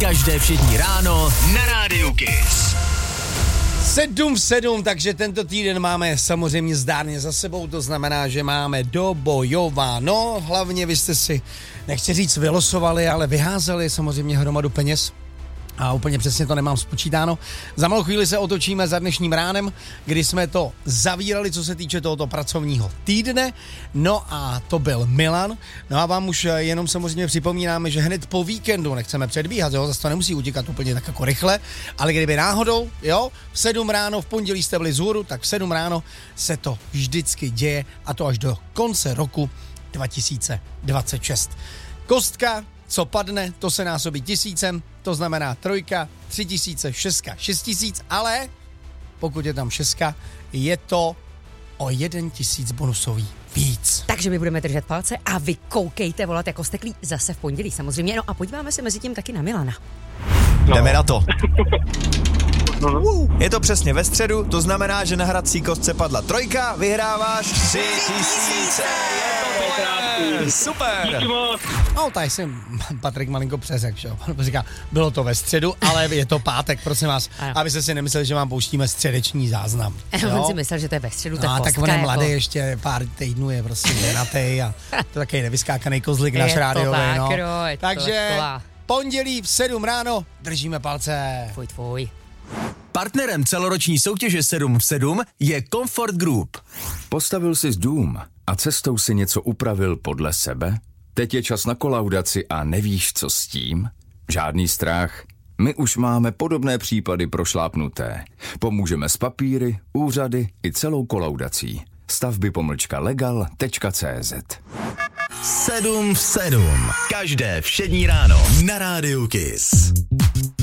Každé všední ráno na Rádiu Kiss. 7 v 7, takže tento týden máme samozřejmě zdárně za sebou, to znamená, že máme dobojováno. Hlavně vy jste si, nechci říct vylosovali, ale vyházeli samozřejmě hromadu peněz. A úplně přesně to nemám spočítáno. Za malou chvíli se otočíme za dnešním ránem, kdy jsme to zavírali, co se týče tohoto pracovního týdne. No a to byl Milan. No a vám už jenom samozřejmě připomínáme, že hned po víkendu, nechceme předbíhat, jo, zase to nemusí utíkat úplně tak jako rychle, ale kdyby náhodou, jo, v 7 ráno, v pondělí jste byli vzhůru, tak v 7 ráno se to vždycky děje a to až do konce roku 2026. Kostka, co padne, to se násobí 1000, to znamená 3, 3000, 6, 6000, ale pokud je tam 6, je to o 1000 bonusový víc. Takže my budeme držet palce a vy koukejte volat jako steklí zase v pondělí samozřejmě. No a podíváme se mezi tím taky na Milana. Jdeme na to. Je to přesně ve středu, to znamená, že na hrací kostce padla 3, vyhráváš 3000. Super. No, tady jsem Patrik malinko přeřekl, že jo. Říká, bylo to ve středu, ale je to pátek, prosím vás, abyste si nemysleli, že vám pouštíme středeční záznam. On si myslel, že to je ve středu, tak tak on je mladý, ještě pár týdnů je prostě ženatý a to takový nevyskákaný kozlik náš rádiový, no. Takže pondělí v 7 ráno držíme palce. Tvoj. Partnerem celoroční soutěže 7 v 7 je Comfort Group. Postavil jsi dům a cestou si něco upravil podle sebe? Teď je čas na kolaudaci a nevíš, co s tím? Žádný strach. My už máme podobné případy prošlápnuté. Pomůžeme s papíry, úřady i celou kolaudací. Stavby-legal.cz 7 v 7. Každé všední ráno na Rádiu Kiss.